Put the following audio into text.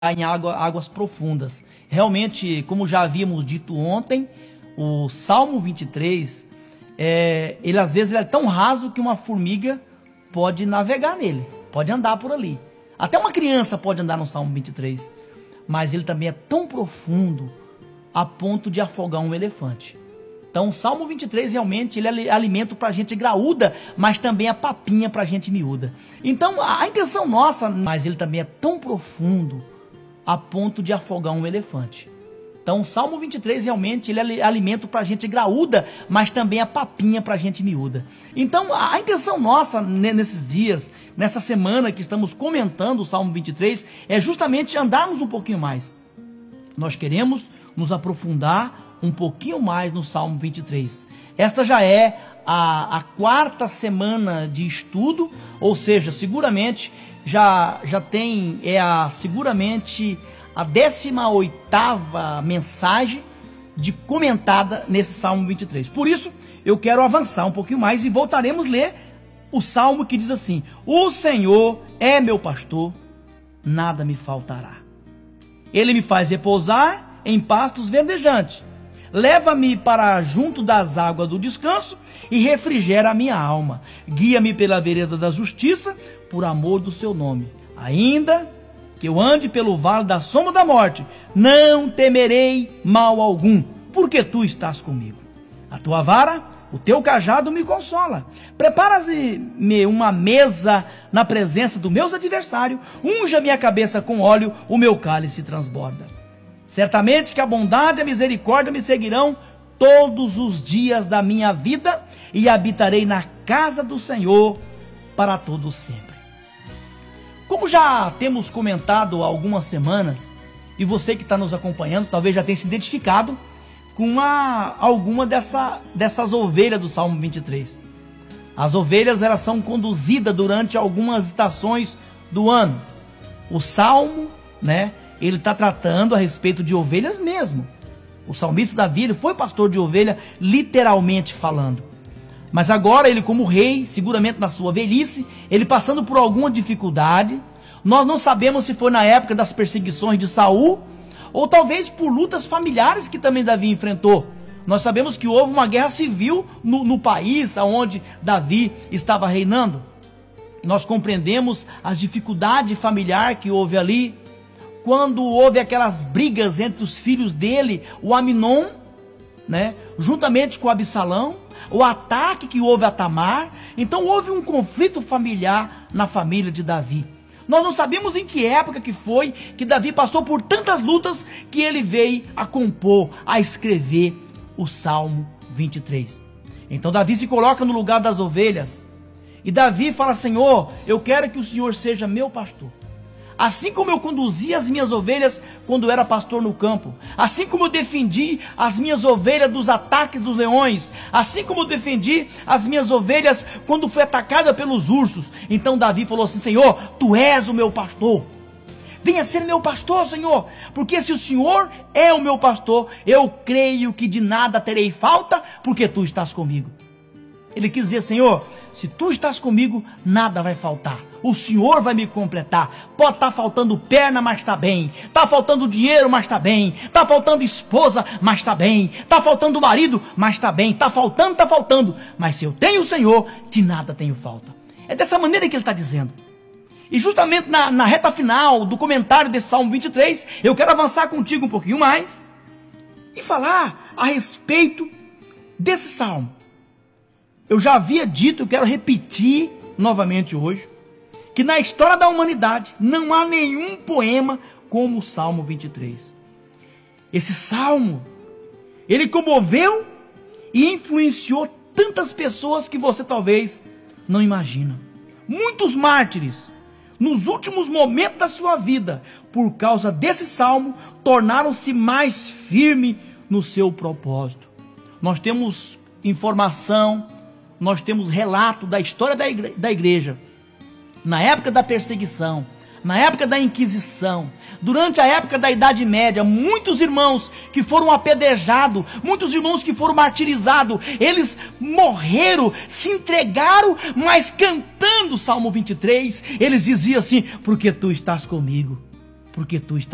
em águas profundas. Realmente, como já havíamos dito ontem, o Salmo 23, ele às vezes é tão raso que uma formiga pode navegar nele, pode andar por ali. Até uma criança pode andar no Salmo 23, mas ele também é tão profundo a ponto de afogar um elefante. Então o Salmo 23 realmente ele é alimento para gente graúda, mas também é papinha para gente miúda. Então a intenção nossa, mas ele também é tão profundo a ponto de afogar um elefante. Então o Salmo 23 realmente ele é alimento para gente graúda, mas também é papinha para gente miúda. Então a intenção nossa nesses dias, nessa semana que estamos comentando o Salmo 23, é justamente andarmos um pouquinho mais. Nós queremos nos aprofundar um pouquinho mais no Salmo 23. Esta já é a quarta semana de estudo, ou seja, seguramente já tem seguramente a 18ª mensagem comentada nesse Salmo 23. Por isso, eu quero avançar um pouquinho mais e voltaremos a ler o Salmo que diz assim: o Senhor é meu pastor, nada me faltará. Ele me faz repousar em pastos verdejantes. Leva-me para junto das águas do descanso e refrigera a minha alma. Guia-me pela vereda da justiça, por amor do seu nome. Ainda que eu ande pelo vale da sombra da morte, não temerei mal algum, porque tu estás comigo. A tua vara, o teu cajado me consola. Preparas-me uma mesa na presença dos meus adversários, unja minha cabeça com óleo, o meu cálice transborda. Certamente que a bondade e a misericórdia me seguirão todos os dias da minha vida, e habitarei na casa do Senhor para todo sempre. Como já temos comentado há algumas semanas, e você que está nos acompanhando talvez já tenha se identificado com alguma dessas ovelhas do Salmo 23. As ovelhas elas são conduzidas durante algumas estações do ano. O Salmo, ele está tratando a respeito de ovelhas mesmo. O salmista Davi, ele foi pastor de ovelha, literalmente falando. Mas agora ele, como rei, seguramente na sua velhice, ele passando por alguma dificuldade. Nós não sabemos se foi na época das perseguições de Saul, ou talvez por lutas familiares que também Davi enfrentou. Nós sabemos que houve uma guerra civil no país onde Davi estava reinando. Nós compreendemos as dificuldades familiares que houve ali, quando houve aquelas brigas entre os filhos dele, o Aminon, juntamente com o Absalão, o ataque que houve a Tamar. Então houve um conflito familiar na família de Davi. Nós não sabemos em que época que foi que Davi passou por tantas lutas que ele veio a compor, a escrever o Salmo 23. Então Davi se coloca no lugar das ovelhas, e Davi fala: Senhor, eu quero que o Senhor seja meu pastor. Assim como eu conduzi as minhas ovelhas quando eu era pastor no campo, assim como eu defendi as minhas ovelhas dos ataques dos leões, assim como eu defendi as minhas ovelhas quando fui atacada pelos ursos. Então Davi falou assim: Senhor, tu és o meu pastor. Venha ser meu pastor, Senhor, porque se o Senhor é o meu pastor, eu creio que de nada terei falta, porque tu estás comigo. Ele quis dizer: Senhor, se tu estás comigo, nada vai faltar. O Senhor vai me completar. Pode estar faltando perna, mas está bem. Está faltando dinheiro, mas está bem. Está faltando esposa, mas está bem. Está faltando marido, mas está bem. Está faltando. Mas se eu tenho o Senhor, de nada tenho falta. É dessa maneira que ele está dizendo. E justamente na reta final do comentário desse Salmo 23, eu quero avançar contigo um pouquinho mais e falar a respeito desse Salmo. Eu já havia dito, eu quero repetir novamente hoje, que na história da humanidade não há nenhum poema como o Salmo 23. Esse Salmo, ele comoveu e influenciou tantas pessoas que você talvez não imagina. Muitos mártires, nos últimos momentos da sua vida, por causa desse Salmo, tornaram-se mais firmes no seu propósito. Nós temos informação, nós temos relato da história da igreja, na época da perseguição, na época da Inquisição, durante a época da Idade Média, muitos irmãos que foram apedrejados, muitos irmãos que foram martirizados, eles morreram, se entregaram, mas cantando o Salmo 23, eles diziam assim: porque tu estás comigo, porque tu estás